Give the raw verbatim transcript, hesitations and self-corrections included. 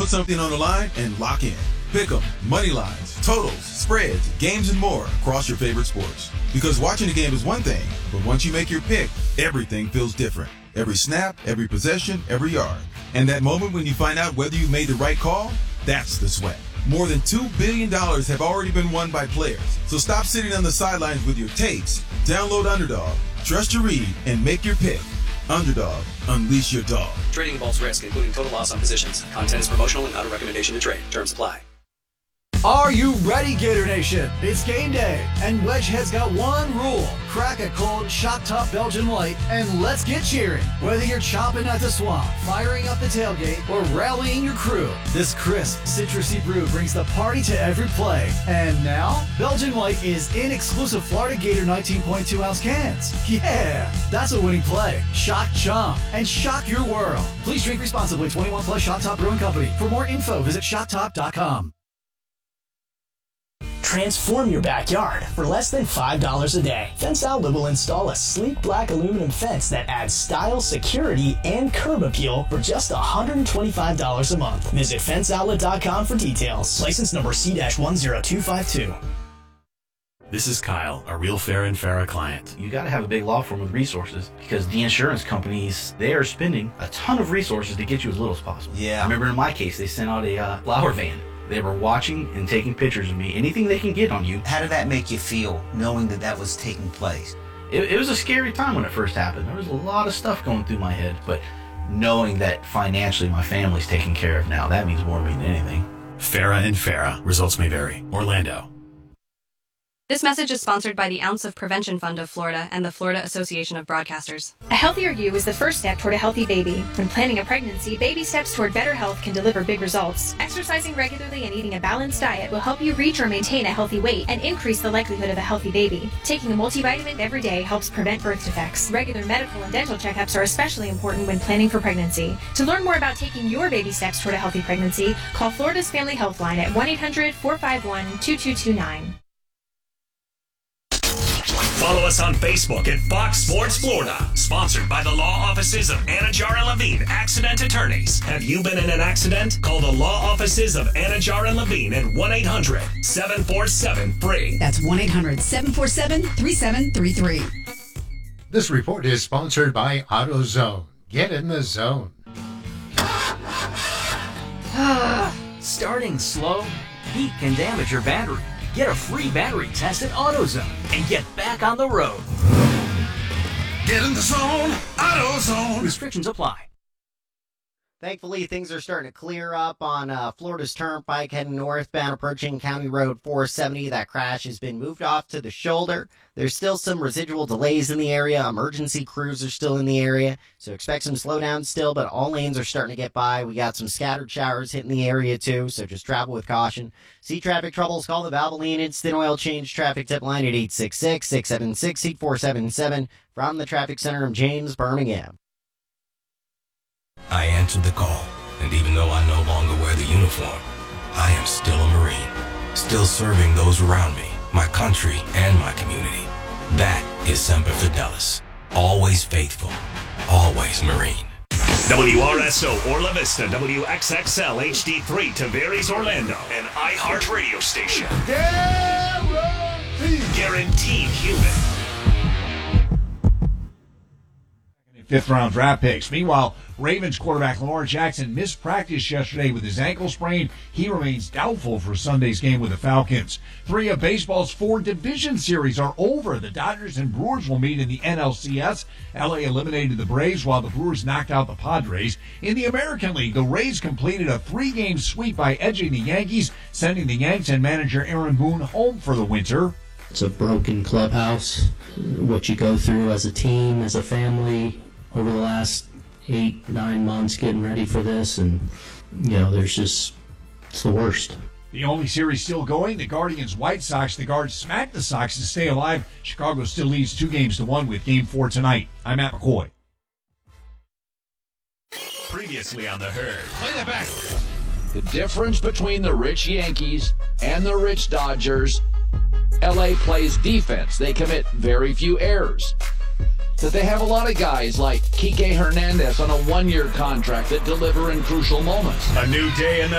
put something on the line and lock in. Pick 'em, money lines, totals, spreads, games, and more across your favorite sports. Because watching the game is one thing, but once you make your pick, everything feels different. Every snap, every possession, every yard. And that moment when you find out whether you made the right call, that's the sweat. More than two billion dollars have already been won by players. So stop sitting on the sidelines with your takes. Download Underdog, trust your read, and make your pick. Underdog, unleash your dog. Trading involves risk, including total loss on positions. Content is promotional and not a recommendation to trade. Terms apply. Are you ready, Gator Nation? It's game day, and Wedgehead's got one rule. Crack a cold, shot-top Belgian White, and let's get cheering. Whether you're chopping at the swamp, firing up the tailgate, or rallying your crew, this crisp, citrusy brew brings the party to every play. And now, Belgian White is in exclusive Florida Gator nineteen point two ounce cans. Yeah, that's a winning play. Shock chomp and shock your world. Please drink responsibly. twenty-one plus Shot Top Brewing Company. For more info, visit shot top dot com. Transform your backyard for less than five dollars a day. Fence Outlet will install a sleek black aluminum fence that adds style, security, and curb appeal for just one hundred twenty-five dollars a month. Visit fence outlet dot com for details. License number C one zero two five two. This is Kyle, a real Farah and Farah client. You got to have a big law firm with resources because the insurance companies, they are spending a ton of resources to get you as little as possible. Yeah. I remember in my case, they sent out a uh, flower van. They were watching and taking pictures of me. Anything they can get on you. How did that make you feel, knowing that that was taking place? It, it was a scary time when it first happened. There was a lot of stuff going through my head, but knowing that financially my family's taken care of now, that means more to me than anything. Farah and Farah. Results may vary. Orlando. This message is sponsored by the Ounce of Prevention Fund of Florida and the Florida Association of Broadcasters. A healthier you is the first step toward a healthy baby. When planning a pregnancy, baby steps toward better health can deliver big results. Exercising regularly and eating a balanced diet will help you reach or maintain a healthy weight and increase the likelihood of a healthy baby. Taking a multivitamin every day helps prevent birth defects. Regular medical and dental checkups are especially important when planning for pregnancy. To learn more about taking your baby steps toward a healthy pregnancy, call Florida's Family Health Line at one eight hundred four five one two two two nine. Follow us on Facebook at Fox Sports Florida. Sponsored by the law offices of Anajar and Levine, accident attorneys. Have you been in an accident? Call the law offices of Anajar and Levine at one eight hundred seven four seven free. That's one eight hundred seven four seven three seven three three. This report is sponsored by AutoZone. Get in the zone. Starting slow? Heat can damage your battery. Get a free battery test at AutoZone and get back on the road. Get in the zone, AutoZone. Restrictions apply. Thankfully, things are starting to clear up on uh, Florida's Turnpike heading northbound, approaching County Road four seventy. That crash has been moved off to the shoulder. There's still some residual delays in the area. Emergency crews are still in the area, so expect some slowdowns still, but all lanes are starting to get by. We got some scattered showers hitting the area, too, so just travel with caution. See traffic troubles, call the Valvoline Instant Oil Change traffic tip line at eight six six, six seven six, eight four seven seven from the Traffic Center of James, Birmingham. I answered the call, and even though I no longer wear the uniform, I am still a Marine, still serving those around me, my country, and my community. That is Semper Fidelis. Always faithful, always Marine. W R S O Orla Vista, W X X L H D three, Tavares, Orlando, an iHeart radio station. Guaranteed. Guaranteed human. Fifth round draft picks. Meanwhile, Ravens quarterback Lamar Jackson missed practice yesterday with his ankle sprain. He remains doubtful for Sunday's game with the Falcons. Three of baseball's four division series are over. The Dodgers and Brewers will meet in the N L C S. L A eliminated the Braves while the Brewers knocked out the Padres. In the American League, the Rays completed a three-game sweep by edging the Yankees, sending the Yanks and manager Aaron Boone home for the winter. It's a broken clubhouse. What you go through as a team, as a family, over the last eight, nine months getting ready for this, and, you know, there's just, it's the worst. The only series still going, the Guardians-White Sox. The Guards smacked the Sox to stay alive. Chicago still leads two games to one with Game four tonight. I'm Matt McCoy. Previously on The Herd. Play that back. The difference between the rich Yankees and the rich Dodgers, L A plays defense. They commit very few errors. That they have a lot of guys like Kike Hernandez on a one-year contract that deliver in crucial moments. A new day in the